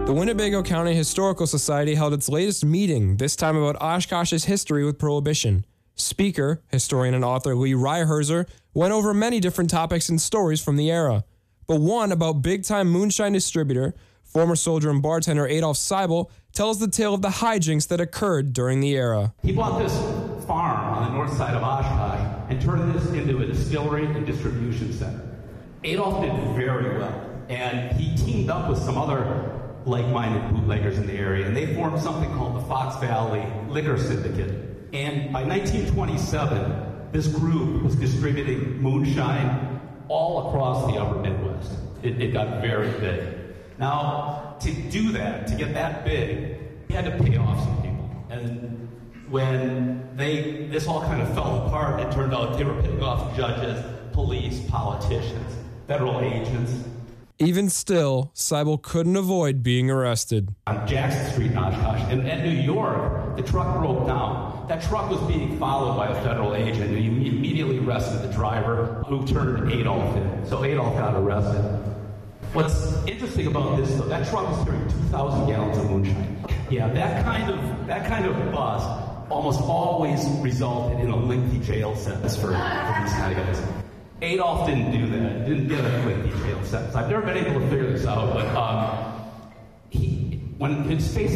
The Winnebago County Historical Society held its latest meeting, this time about Oshkosh's history with Prohibition. Speaker, historian and author Lee Ryherzer, went over many different topics and stories from the era, but one about big-time moonshine distributor, former soldier and bartender Adolf Seibel, tells the tale of the hijinks that occurred during the era. He bought this farm on the north side of Oshkosh and turned this into a distillery and distribution center. Adolf did very well, and he teamed up with some other like-minded bootleggers in the area, and they formed something called the Fox Valley Liquor Syndicate. And by 1927, this group was distributing moonshine all across the upper Midwest. It got very big. Now, to do that, to get that big, he had to pay off some people. And when this all kind of fell apart, it turned out they were paying off judges, police, politicians, federal agents. Even still, Seibel couldn't avoid being arrested. On Jackson Street in Oshkosh, and at New York, the truck broke down. That truck was being followed by a federal agent, and he immediately arrested the driver, who turned Adolf in. So Adolf got arrested. What's interesting about this, though, that truck was carrying 2,000 gallons of moonshine. Yeah, that kind of bust almost always resulted in a lengthy jail sentence for these kind of guys. Adolf didn't do that. He didn't get a lengthy jail sentence. I've never been able to figure this out, but when his face